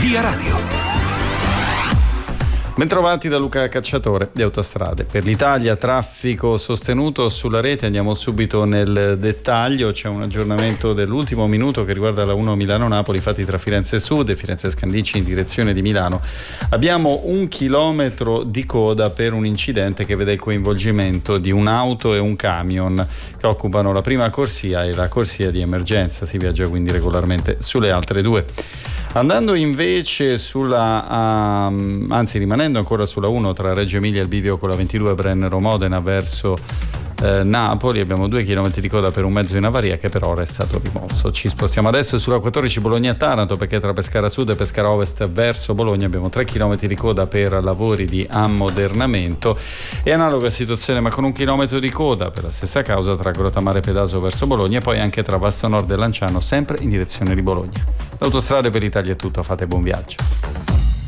Via Radio. Bentrovati da Luca Cacciatore di Autostrade per l'Italia. Traffico sostenuto sulla rete, andiamo subito nel dettaglio. C'è un aggiornamento dell'ultimo minuto che riguarda la 1 Milano-Napoli, fatti tra Firenze Sud e Firenze Scandicci in direzione di Milano. Abbiamo 1 chilometro di coda per un incidente che vede il coinvolgimento di un'auto e un camion che occupano la prima corsia e la corsia di emergenza. Si viaggia quindi regolarmente sulle altre due. Andando invece rimanendo ancora sulla 1 tra Reggio Emilia e il bivio con la 22 Brennero-Modena verso Napoli, abbiamo 2 chilometri di coda per un mezzo in avaria che per ora è stato rimosso. Ci spostiamo adesso sulla 14 Bologna-Taranto, perché tra Pescara Sud e Pescara Ovest verso Bologna abbiamo 3 chilometri di coda per lavori di ammodernamento, e analoga situazione ma con 1 chilometro di coda per la stessa causa tra Grottammare Pedaso verso Bologna e poi anche tra Vasto Nord e Lanciano sempre in direzione di Bologna. L'Autostrade per l'Italia è tutto, fate buon viaggio.